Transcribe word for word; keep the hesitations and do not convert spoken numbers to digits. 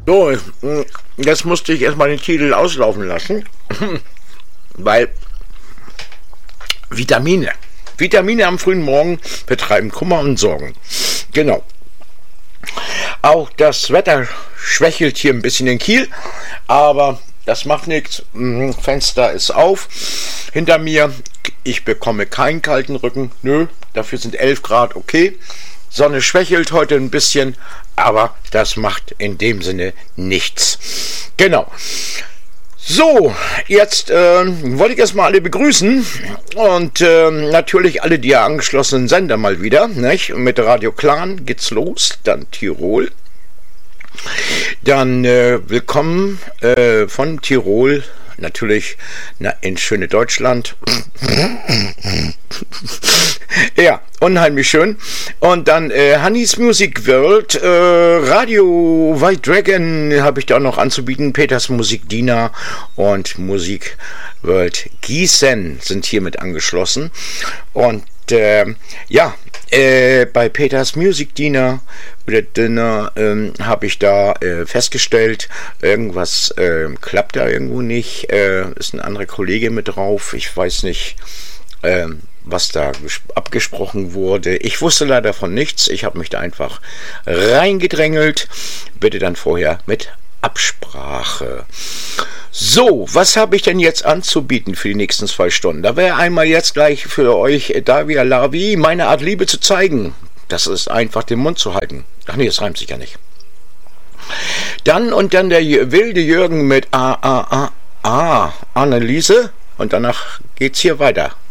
So, jetzt musste ich erstmal den Titel auslaufen lassen, weil Vitamine. Vitamine am frühen Morgen betreiben Kummer und Sorgen. Genau. Auch das Wetter schwächelt hier ein bisschen in Kiel, aber das macht nichts. Fenster ist auf. Hinter mir, ich bekomme keinen kalten Rücken. Nö, dafür sind elf Grad okay. Sonne schwächelt heute ein bisschen, aber das macht in dem Sinne nichts. Genau. So, jetzt äh, wollte ich erstmal alle begrüßen und äh, natürlich alle die angeschlossenen Sender mal wieder. Nicht? Mit Radio Clan geht's los, dann Tirol. Dann äh, willkommen äh, von Tirol, natürlich na, in schöne Deutschland. Ja, unheimlich schön. Und dann äh, Honey's Music World, äh, Radio White Dragon habe ich da noch anzubieten, Peters Musikdiener und Musik World Gießen sind hiermit angeschlossen. Und äh, ja, äh, bei Peters Musikdiener oder Dinner ähm, habe ich da äh, festgestellt, irgendwas äh, klappt da irgendwo nicht, äh, ist ein anderer Kollege mit drauf, ich weiß nicht, äh, was da abgesprochen wurde. Ich wusste leider von nichts, ich habe mich da einfach reingedrängelt, bitte dann vorher mit Absprache. So, was habe ich denn jetzt anzubieten für die nächsten zwei Stunden? Da wäre einmal jetzt gleich für euch Davia Lavi, meine Art Liebe zu zeigen. Das ist einfach den Mund zu halten. Ach nee, das reimt sich ja nicht. Dann und dann der wilde Jürgen mit A, A, A, A, Anneliese. Und danach geht's hier weiter.